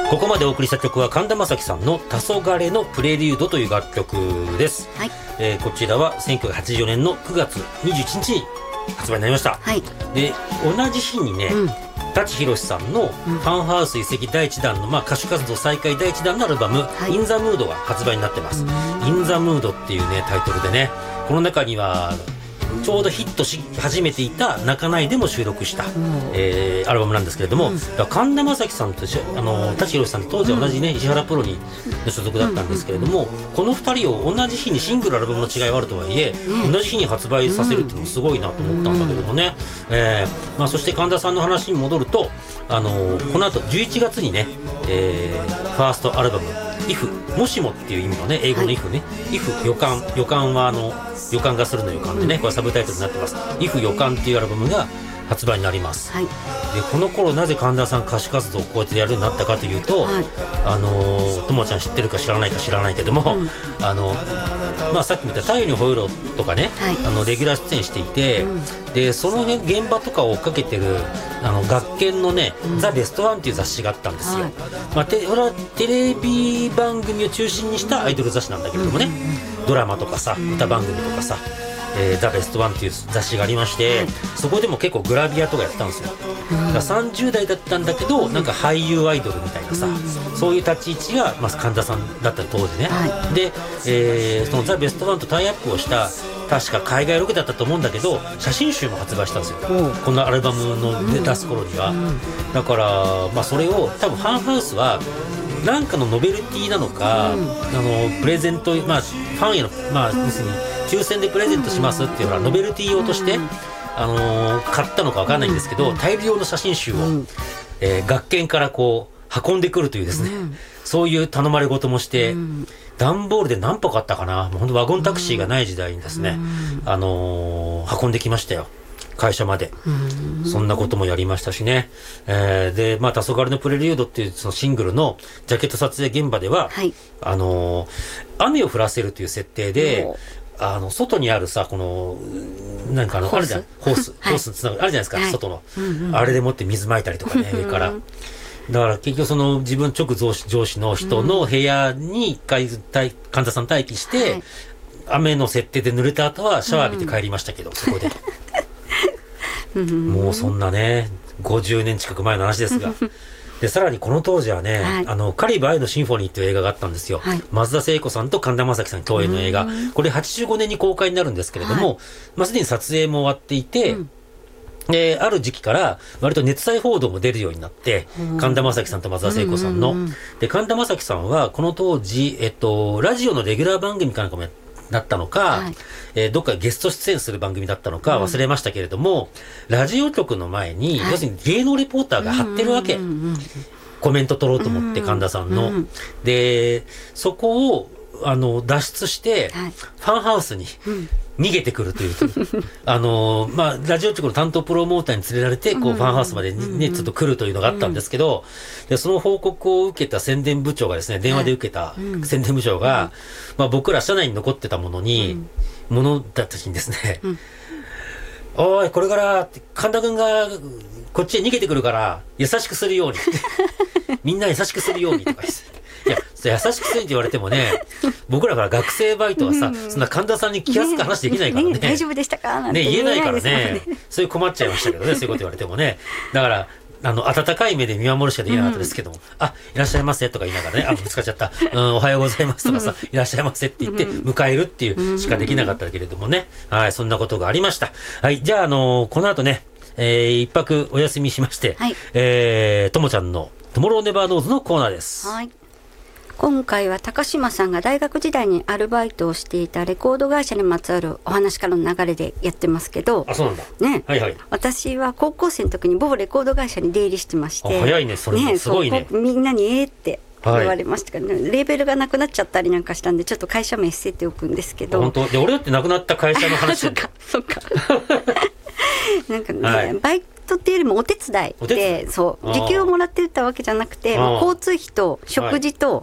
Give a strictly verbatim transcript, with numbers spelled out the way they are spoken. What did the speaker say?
ここまでお送りした曲は神田正輝さんの黄昏のプレリュードという楽曲です、はい。えー、こちらはせんきゅうひゃくはちじゅうよねんのくがつにじゅういちにちに発売になりました、はい。で同じ日にね、うん、舘ひろしさんのファンハウス移籍だいいちだんの、まあ、歌手活動再開だいいちだんのアルバム、はい、インザムードが発売になってます。インザムードっていうねタイトルでね、この中にはちょうどヒットし始めていた泣かないでも収録した、えー、アルバムなんですけれども、うん、神田正輝さんとあの舘ひろしさんと当時は同じね、うん、石原プロにの所属だったんですけれども、うん、このふたりを同じ日にシングルアルバムの違いはあるとはいえ、うん、同じ日に発売させるっていうのもすごいなと思ったんだけどもね、うんえーまあ、そして神田さんの話に戻ると、あのー、この後じゅういちがつにね、えー、ファーストアルバムイフもしもっていう意味のね英語のイフね、はい、イフ予感予感はあの予感がするの予感でね、これサブタイトルになってます。イフ予感っていうアルバムが発売になります、はい。でこの頃なぜ神田さん歌手活動をこうやってやるようになったかというと、はい、あのともちゃん知ってるか知らないか知らないけども、うん、あのまあ、さっき見た太陽にほえろとかね、はい、あのレギュラー出演していて、うん、でその辺現場とかを追っかけてるあの学研のね、うん、ザ・ベストワンっていう雑誌があったんですよ、はい。まあ、て俺はテレビ番組を中心にしたアイドル雑誌なんだけれどもね、うん、ドラマとかさ歌番組とかさ、えー、ザ・ベストワンっていう雑誌がありまして、はい、そこでも結構グラビアとかやってたんですよ。だからさんじゅうだいだったんだけど、なんか俳優アイドルみたいなさ、そういう立ち位置が、まあ、神田さんだった当時ね、はい。で、えー、そのザ・ベストワンとタイアップをした確か海外ロケだったと思うんだけど、写真集も発売したんですよ、このアルバムの出す頃には。だから、まあ、それを多分ファンハウスはなんかのノベルティなのか、うん、あのプレゼント、まあ、ファンへの、まあ、要するに抽選でプレゼントしますっていうのはノベルティ用として、あのー、買ったのか分かんないんですけど、大量の写真集を、えー、学研からこう運んでくるというですね、そういう頼まれ事もして、段ボールで何歩買ったかな、もう本当ワゴンタクシーがない時代にですね、あのー、運んできましたよ、会社まで。そんなこともやりましたしね、えー、でまあ黄昏のプレリュードっていうそのシングルのジャケット撮影現場では、はい、あのー、雨を降らせるという設定で、あの外にあるさこのなんかあのあるじゃん、ホースホースつながるあるじゃないですか、はい、外の、うんうん、あれでもって水まいたりとかね上からだから結局その自分直上司上司の人の部屋に一回神田さん待機して、はい、雨の設定で濡れた後はシャワー浴びて帰りましたけど、うん、そこでもうそんなねごじゅうねん近く前の話ですがでさらにこの当時はね、はい、あのカリブ愛のシンフォニーっていう映画があったんですよ、はい、松田聖子さんと神田正輝さん共演の映画、これはちじゅうごねんに公開になるんですけれども、はい、まあ、すでに撮影も終わっていて、うん、である時期から割と熱愛報道も出るようになって、うん、神田正輝さんと松田聖子さんの、うんうんうん、で神田正輝さんはこの当時、えっと、ラジオのレギュラー番組かなんかもやってだったのか、はい、えー、どっかゲスト出演する番組だったのか忘れましたけれども、うん、ラジオ局の前に、はい、要するに芸能レポーターが張ってるわけ、うんうんうんうん、コメント取ろうと思って、うん、神田さんの、うん、でそこをあの脱出して、はい、ファンハウスに逃げてくるという、うん、あのまあラジオ局の担当プロモーターに連れられてこう、うん、ファンハウスまでね、うん、ちょっと来るというのがあったんですけど、うん、でその報告を受けた宣伝部長がですね電話で受けた宣伝部長が、うんまあ、僕ら社内に残ってたものに、うん、ものだった時にですね、うん、おいこれから神田君がこっちへ逃げてくるから優しくするようにみんな優しくするようにとかですいや優しくせんって言われてもね僕らから学生バイトはさ、うん、そんな神田さんに気安く話できないからね、ねね、 大丈夫でしたかなんてね言えないからねそういう困っちゃいましたけどねそういうこと言われてもねだからあの温かい目で見守るしかできなかったですけども、うん、あいらっしゃいませとか言いながらねあぶつかっちゃった、うん、おはようございますとかさ、うん、いらっしゃいませって言って迎えるっていうしかできなかったけれどもね、はいそんなことがありました。はいじゃあ、あのー、この後ね、えー、一泊お休みしまして、はい、えー、ともちゃんのトゥモローネバーノーズのコーナーです。はい、 今回は高島さんが大学時代にアルバイトをしていたレコード会社にまつわるお話からの流れでやってますけど、 あ、そうなんだ。 ね、 はいはい。 私は高校生の時に某レコード会社に出入りしてまして、 あ、早いね、それもすごいね。 みんなにえーって言われましたけど、ね、はい、レーベルがなくなっちゃったりなんかしたんでちょっと会社名伏せておくんですけど。 本当で俺だってなくなった会社の話そっかそっかなんかね、はい、バイトっていうよりもお手伝いでそう時給をもらってたわけじゃなくて、まあ、交通費と食事と